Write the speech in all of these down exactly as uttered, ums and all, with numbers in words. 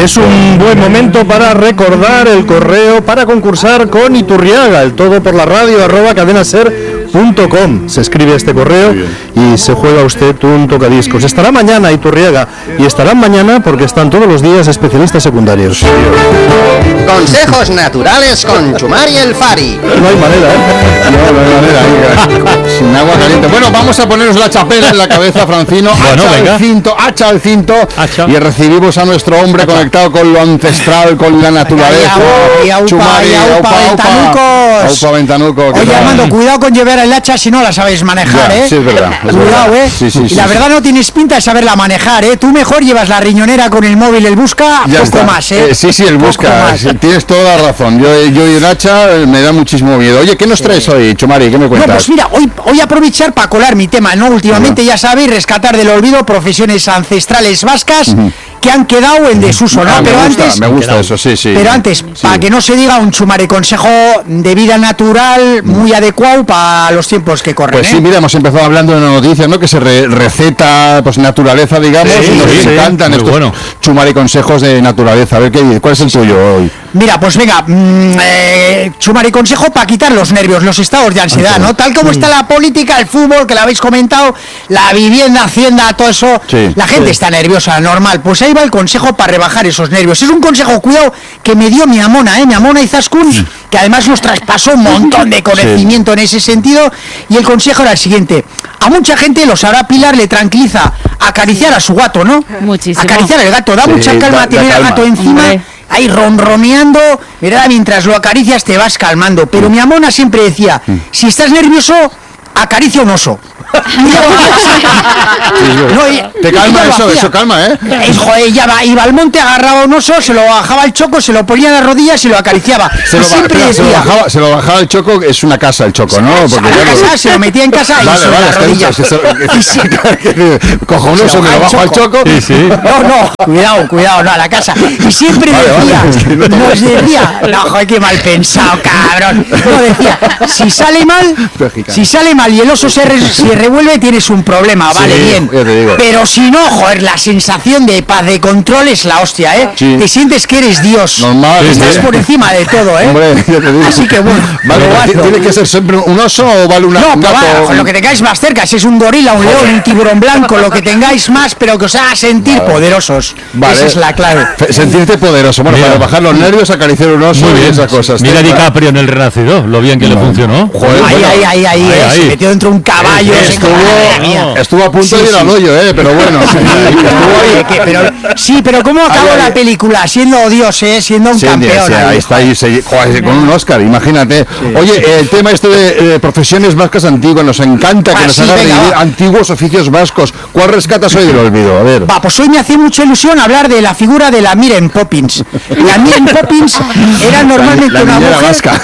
Es un buen momento para recordar el correo para concursar con Iturriaga, el todo por la radio, arroba cadenaser punto com. Se escribe este correo y se juega usted un tocadiscos. Estará mañana Iturriaga, y estarán mañana porque están todos los días especialistas secundarios. Consejos naturales con Chumari el Fari. No hay manera, ¿eh? No, no hay manera. Sin agua caliente. Bueno, vamos a poneros la chapela en la cabeza, Francino. Bueno, hacha venga. al cinto, hacha al cinto. Hacha. Y recibimos a nuestro hombre hacha. conectado con lo ancestral, con la naturaleza. Y aupa, Chumari, y aupa, aupa, ventanucos. aupa, ventanuco. Oye, Armando, cuidado con llevar el hacha si no la sabéis manejar, Ya, ¿eh? sí, es verdad. Es Cuidado, verdad. ¿eh? Sí, sí, y sí, la sí. verdad no tienes pinta de saberla manejar, ¿eh? Tú mejor llevas la riñonera con el móvil, el busca, Ya poco está. más, ¿eh? Eh, sí, sí, el Poco busca. más. Sí, tienes toda la razón. Yo, yo y el hacha eh, me da muchísimo miedo. Oye, ¿qué nos Sí. traes hoy, Chumari? ¿Qué me No, cuentas? pues mira, hoy voy a aprovechar para colar mi tema, ¿no? Últimamente, ya sabéis, rescatar del olvido profesiones ancestrales vascas uh-huh. que han quedado en desuso, ¿no? Ah, pero me gusta, antes, me gusta eso, sí, sí. pero antes, sí. para que no se diga, un Chumare consejo de vida natural muy adecuado para los tiempos que corren, Pues ¿eh? sí, mira, hemos empezado hablando en la noticia, ¿no? Que se re- receta, pues, naturaleza, digamos, Sí, y nos sí, encantan sí, estos bueno. Chumari consejos de naturaleza. A ver, ¿qué, ¿cuál es el tuyo hoy? Mira, pues venga, mmm, eh, Chumari consejo para quitar los nervios, los estados de ansiedad, ¿no? Tal como está la política, el fútbol, que la habéis comentado, la vivienda, hacienda, todo eso, Sí, la gente sí. está nerviosa, normal. Pues ahí va el consejo para rebajar esos nervios. Es un consejo, cuidado, que me dio mi amona, ¿eh? Mi amona Izaskun, que además nos traspasó un montón de conocimiento sí. en ese sentido, y el consejo era el siguiente. A mucha gente, lo sabrá Pilar, le tranquiliza acariciar a su gato, ¿no? Muchísimo. Acariciar al gato, da Sí, mucha calma da- da tener al calma. gato encima. Hombre. Ahí ronroneando, ¿verdad? Mientras lo acaricias te vas calmando. Pero mi amona siempre decía, si estás nervioso, acaricia un oso. No, y- Te calma ella lo eso, hacía. eso calma, ¿eh? Es, joder, ella va, iba al monte, agarraba un oso, se lo bajaba al choco, se lo ponía en las rodillas y lo acariciaba. Se Y lo, ba- siempre espera, se lo decía, bajaba, se lo bajaba el choco, es una casa el choco, ¿no? a la claro, casa, se lo metía en casa y Vale, sobre vale, las es que rodillas. dices, eso- cojonoso, me lo bajo al choco. Sí, sí. No, no, cuidado, cuidado, no, a la casa. Y siempre Vale, decía, vale, es que no te- nos decía, no, joder, qué mal pensado, cabrón. No, decía, si sale mal, Lógica. si sale mal y el oso se, re- se revuelve, tienes un problema, vale, Sí, bien. ya te digo. Pero si no, joder, la sensación de paz, de control es la hostia, ¿eh? Sí. Te sientes que eres Dios. Normal, Estás sí. por encima de todo, ¿eh? Hombre, ya te digo. Así que bueno, Vale, probadlo. ¿tiene que ser siempre un oso o vale una, No, un pero gato? vale, con lo que tengáis más cerca, si es un gorila, un león, un tiburón blanco, lo que tengáis más, pero que os haga sentir Vale. poderosos. Vale. Esa es la clave. Fe- Sentirte poderoso, bueno, Mira. para bajar los nervios, acariciar un oso Muy y bien. esas cosas. Mira Te- DiCaprio en El Renacido, lo bien que le funcionó. Joder, Ahí, bueno, ahí, ahí, ahí, ahí, eh, ahí. se metió dentro de un caballo. se- Estuvo, Madre mía. estuvo a punto Sí, de ir sí. al hoyo, eh, pero bueno. Estuvo ahí. Oye, que- pero, sí, pero ¿cómo acabó Ahí, ahí. la película? Siendo Dios, ¿eh? Siendo un Sí, campeón. sí, ahí, ahí está, joder. ahí se- joder, con un Oscar, imagínate. Oye, el tema este de eh, profesiones vascas antiguas, nos encanta que Ah, nos sí, haga venga, revivir va. antiguos oficios vascos. ¿Cuál rescatas hoy del olvido? A ver. Va, pues hoy me hacía mucha ilusión hablar de la figura de la Miren Poppins. La Miren Poppins era normalmente la una niñera mujer... vasca.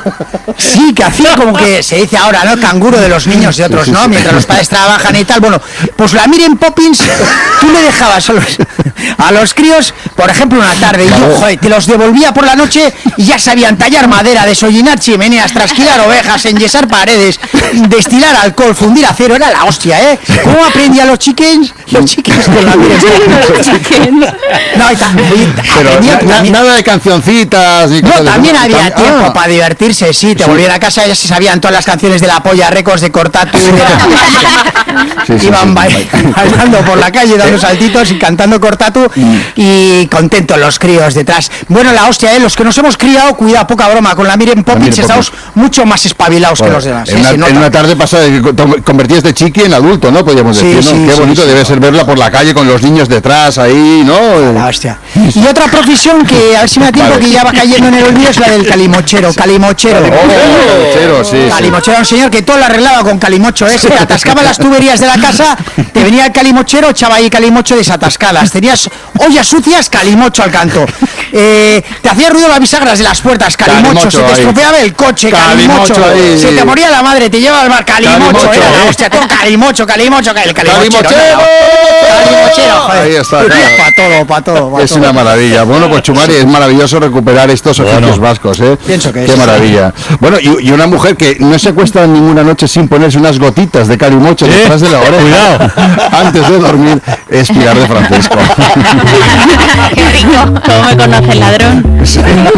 Sí, que hacía como que se dice ahora, ¿no? Canguro de los niños y otros, sí, ¿no? sí. Mientras los padres trabajan y tal. Bueno, pues la Miren Poppins, tú le dejabas a los, a los críos, por ejemplo, una tarde, y yo, joder, te los devolvía por la noche y ya sabían tallar madera, desollinar chimeneas, trasquilar ovejas, enyesar paredes, destilar alcohol, fundir acero. Era la hostia, ¿eh? ¿Cómo aprendían los chickens? Los chickens con la Miren Poppins. No, y ta- y ta- Pero aprendían na- na- también- nada de cancioncitas. Ni no, cosas de- también había Ah, tiempo para divertirse, sí, te Sí. volvían a casa, ya se sabían todas las canciones de la Polla Records de Cortatu, de la- Sí, sí, iban sí. bail- bailando por la calle, dando saltitos y cantando Cortatu y contentos los críos detrás. Bueno, la hostia, ¿eh? Los que nos hemos criado, cuidado, poca broma, con la Miren Poppins Miren estamos Poppins. mucho más espabilados Bueno, que los demás. en, ¿eh? una, Se en nota. una tarde pasada que te convertías de chiqui en adulto, ¿no? Podríamos Sí, decir, ¿no? sí, Qué sí, bonito sí, debe sí. ser verla por la calle con los niños detrás ahí, ¿no? La hostia. Y otra profesión que, a ver si me da tiempo, Vale. que ya va cayendo en el olvido, es la del calimochero. Calimochero. Oh, chero, sí, sí. Calimochero era un señor que todo lo arreglaba con calimocho, ¿eh? Se te atascaban las tuberías de la casa, te venía el calimochero, echaba ahí calimocho desatascadas. Tenías ollas sucias, calimocho al canto. Eh, te hacía ruido las bisagras de las puertas, calimocho. Calimocho Se te ahí. estropeaba el coche, calimocho. Calimocho ahí. Se te moría la madre, te llevaba al bar, calimocho. Calimocho, Era la ¿eh? hostia, todo calimocho, calimocho, el calimochero. ¡Calimochero! Calimochero, joder. Ahí está, claro. Para todo, para todo. pa' Es todo. una maravilla. Bueno, pues Chumari, es maravilloso recuperar estos oficios Bueno. vascos, ¿eh? Pienso que Qué sí. maravilla. Bueno, y, y una mujer que no se acuesta ninguna noche sin ponerse unas gotitas de calimocho. ¿Eh? detrás de la oreja. Cuidado. Antes de dormir, espiar de Francesco. Qué rico. ¿Cómo me conoce el ladrón? Sí.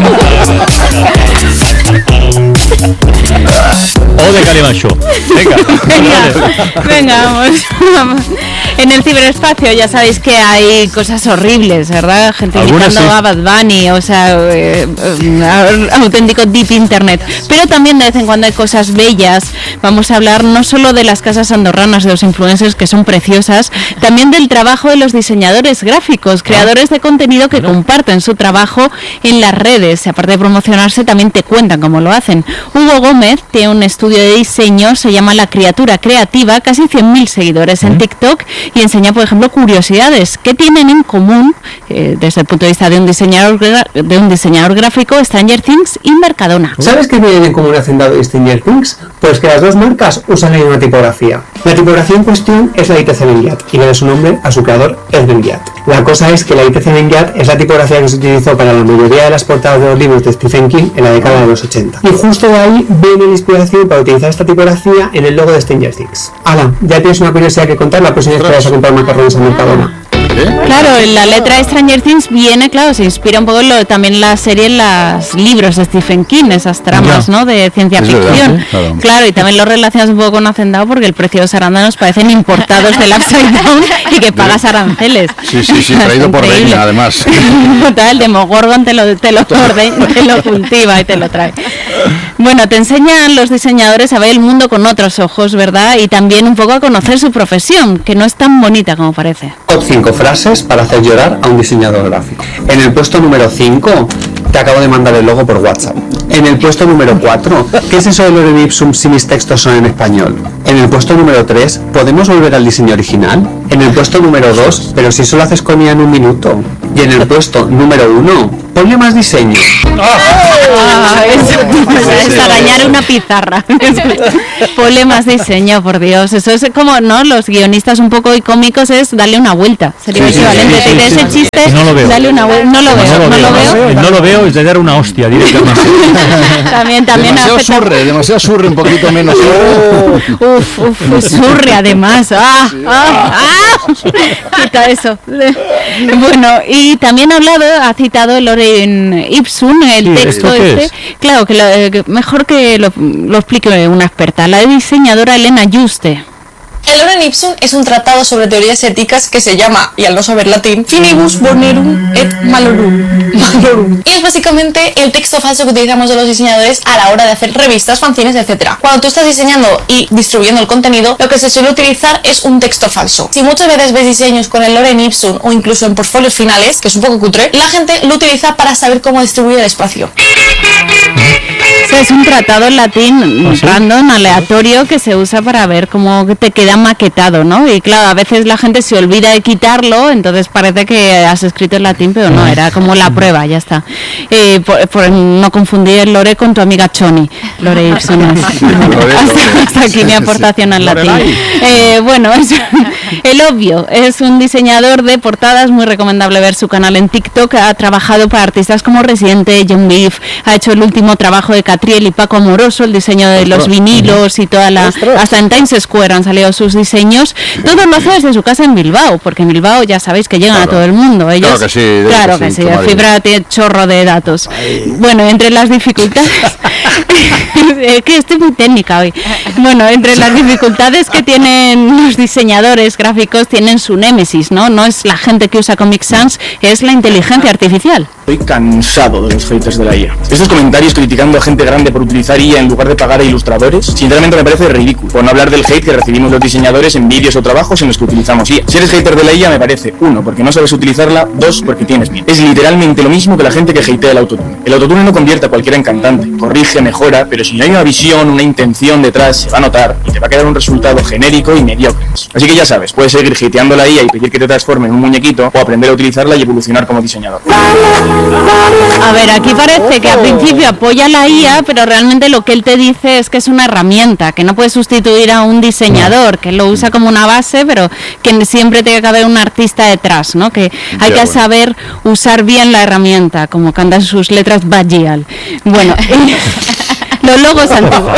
O de Calimacho. Venga. Venga, venga, vamos, vamos. En el ciberespacio ya sabéis que hay cosas horribles, ¿verdad? Gente Algunas gritando sí. a Bad Bunny, o sea, eh, eh, auténtico deep internet. Pero también de vez en cuando hay cosas bellas. Vamos a hablar no solo de las casas andorranas de los influencers, que son preciosas, también del trabajo de los diseñadores gráficos, creadores de contenido que comparten su trabajo en las redes. Aparte de promocionarse, también te cuentan cómo lo hacen. Hugo Gómez tiene un estudio de diseño, se llama La Criatura Creativa, casi cien mil seguidores en TikTok, y enseña, por ejemplo, curiosidades. ¿Qué tienen en común, eh, desde el punto de vista de un diseñador gra- de un diseñador gráfico, Stranger Things y Mercadona? ¿Sabes qué tienen en común Hacendado y Stranger Things? Pues que las dos marcas usan la misma tipografía. La tipografía en cuestión es la I T C Benguiat y debe su nombre a su creador, Ed Benguiat. La cosa es que la I T C Benguiat es la tipografía que se utilizó para la mayoría de las portadas de los libros de Stephen King en la década de los ochenta. Y justo de ahí viene la inspiración para utilizar esta tipografía en el logo de Stranger Things. Ala, ya tienes una curiosidad que contar la próxima vez que vayas a comprar macarrones a Mercadona. Claro, la letra de Stranger Things viene, claro, se inspira un poco en lo, también la serie, en los libros de Stephen King, esas tramas, Ya. ¿no?, de ciencia Es ficción. verdad, sí, claro. Claro, y también lo relacionas un poco con Hacendado porque el precio de los arándanos parecen importados del Upside Down y que pagas aranceles. Sí, sí, sí, traído por Increíble. Reina, además. Total, el Demogorgon te lo, te, lo orde- te lo cultiva y te lo trae. Bueno, te enseñan los diseñadores a ver el mundo con otros ojos, ¿verdad? Y también un poco a conocer su profesión, que no es tan bonita como parece. Top cinco frases para hacer llorar a un diseñador gráfico. En el puesto número cinco, te acabo de mandar el logo por WhatsApp. En el puesto número cuatro, ¿qué es eso de lorem ipsum si mis textos son en español? En el puesto número tres, ¿podemos volver al diseño original? En el puesto número dos, pero si solo haces con I A en un minuto. Y en el puesto número uno, ponle más diseño. Ah, es, es arañar una pizarra. Ponle más diseño, por Dios. Eso es como, ¿no? Los guionistas un poco y cómicos es darle una vuelta. Sería Sí, sí, equivalente. sí, sí, de sí, ese sí. chiste, No lo veo. dale una vuelta. No lo veo, no lo veo. No lo veo, es de dar una hostia directamente. También, también Demasiado afecta- surre, demasiado surre, un poquito menos. Uf, uf, surre además. Ah, ah, ah. Quita eso. Bueno, y también ha hablado, ha citado Lorem Ipsum, el Sí, texto ¿esto qué este. es? Claro, que, lo- eh, que mejor que lo, lo explique una experta, la diseñadora Elena Juste. El Lorem Ipsum es un tratado sobre teorías éticas que se llama, y al no saber latín, Finibus Bonorum et Malorum. Malorum. Y es básicamente el texto falso que utilizamos de los diseñadores a la hora de hacer revistas, fanzines, etcétera. Cuando tú estás diseñando y distribuyendo el contenido, lo que se suele utilizar es un texto falso. Si muchas veces ves diseños con el Lorem Ipsum o incluso en portfolios finales, que es un poco cutre, la gente lo utiliza para saber cómo distribuir el espacio. O sea, es un tratado en latín random, aleatorio, que se usa para ver cómo te queda maquetado, ¿no? Y claro, a veces la gente se olvida de quitarlo, entonces parece que has escrito en latín, pero no, era como la prueba, ya está. Eh, por, por no confundir el Lore con tu amiga Choni. Lore Ipsum. hasta, hasta aquí mi aportación al latín. Eh, bueno, es, el obvio, es un diseñador de portadas, muy recomendable ver su canal en TikTok. Ha trabajado para artistas como Residente, John Beef, ha hecho el último trabajo de Catriel y Paco Amoroso, el diseño de los vinilos y toda la... Hasta en Times Square han salido sus diseños. Todo lo hace desde su casa en Bilbao, porque en Bilbao ya sabéis que llegan Claro. a todo el mundo. Ellos, Claro que sí, debe claro que que sí, sí, Tomarillo. Fibra tiene chorro de datos. Bueno, entre las dificultades... es que estoy muy técnica hoy. Bueno, entre las dificultades que tienen los diseñadores gráficos, tienen su némesis, ¿no? No es la gente que usa Comic Sans, es la inteligencia artificial. Estoy cansado de los haters de la I A. Estos comentarios criticando a gente grande por utilizar I A en lugar de pagar a ilustradores, sinceramente me parece ridículo. Por no hablar del hate que recibimos los diseñadores en vídeos o trabajos en los que utilizamos I A. Si eres hater de la I A me parece, uno, porque no sabes utilizarla, dos, porque tienes miedo. Es literalmente lo mismo que la gente que hatea el autotune. El autotune no convierte a cualquiera en cantante, corrige, mejora, pero si no hay una visión, una intención detrás, se va a notar y te va a quedar un resultado genérico y mediocre. Así que ya sabes, puedes seguir hateando la I A y pedir que te transforme en un muñequito o aprender a utilizarla y evolucionar como diseñador. A ver, aquí parece que al principio apoya la I A, pero realmente lo que él te dice es que es una herramienta, que no puede sustituir a un diseñador, que lo usa como una base, pero que siempre tiene que haber un artista detrás, ¿no? Que hay Ya, que bueno. saber usar bien la herramienta, como canta en sus letras Bajial. Bueno, Los logos antiguos.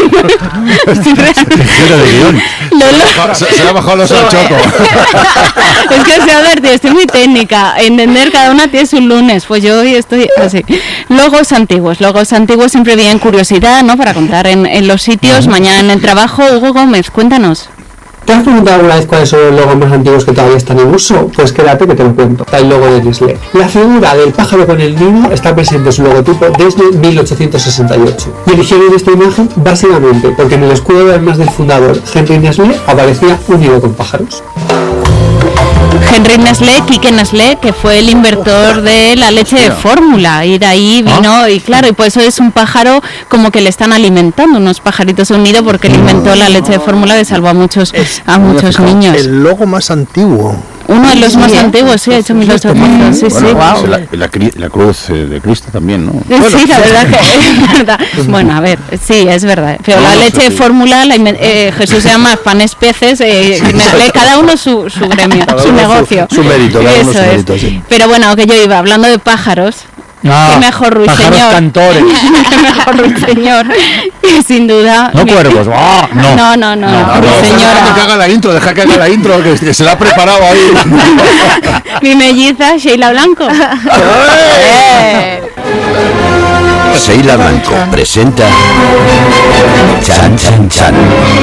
Los lo- Se, se le ha bajado los al choco. Es que se ha advertido, estoy muy técnica. Entender cada una tiene su lunes. Pues yo hoy estoy así. Logos antiguos. Logos antiguos siempre bien curiosidad, ¿no? Para contar en, en los sitios. Mañana en el trabajo. Hugo Gómez, cuéntanos. ¿Te has preguntado alguna vez cuáles son los logos más antiguos que todavía están en uso? Pues quédate que te lo cuento. Está el logo de Nestlé. La figura del pájaro con el nido está presente en su logotipo desde mil ochocientos sesenta y ocho. Y eligieron esta imagen básicamente porque en el escudo de armas del fundador Henry Nestlé aparecía un nido con pájaros. Henry Nestlé, Quique Nestlé, que fue el inventor de la leche de fórmula, y de ahí vino, y claro, y por eso es un pájaro como que le están alimentando, unos pajaritos de un nido, porque él inventó la leche de fórmula que salvó a muchos, a muchos niños. El logo más antiguo. Uno de los más antiguos, sí, ha hecho mil ochocientos, sí, sí. Bueno, la, la, cri- la cruz eh, de Cristo también, ¿no? Sí, la verdad que es verdad. Bueno, a ver, sí, es verdad. Pero No, la no, leche sí, de sí. fórmula, la inven- eh, Jesús se llama panes peces, eh, Nestlé, cada uno su, su gremio, Cada su uno su- negocio. su mérito, cada uno Eso su es. mérito, sí. Pero bueno, que yo iba hablando de pájaros. Ah, Qué mejor ruiseñor. pájaros cantores. Qué mejor ruiseñor. Y sin duda. No mi- cuervos. ¡Ah! No. No, no, no, no, Deja que ruiseñora. haga la intro, deja que haga la intro, que, que se la ha preparado ahí. Mi melliza, Sheila Blanco. Eh. Sheila Blanco presenta Chan Chan Chan.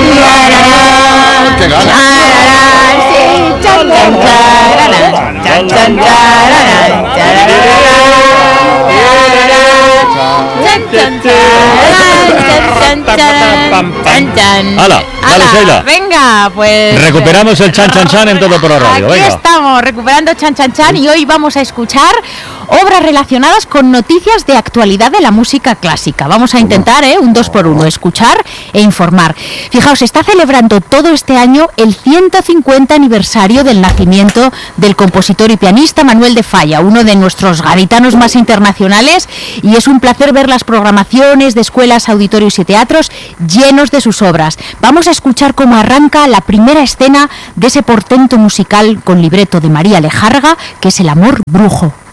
¡Qué gana! ¡Hala! ¡Dale, Sheila! Venga, pues Recuperamos el chan chan chan en todo por la radio. aquí Venga. estamos recuperando Chan Chan Chan y hoy vamos a escuchar obras relacionadas con noticias de actualidad de la música clásica. Vamos a intentar, ¿eh? Un dos por uno, escuchar e informar. Fijaos, se está celebrando todo este año el ciento cincuenta aniversario del nacimiento del compositor y pianista Manuel de Falla, uno de nuestros gaditanos más internacionales, y es un placer ver las programaciones de escuelas, auditorios y teatros llenos de sus obras. Vamos a escuchar cómo arranca la primera escena de ese portento musical con libreto de María Lejárraga, que es El amor brujo.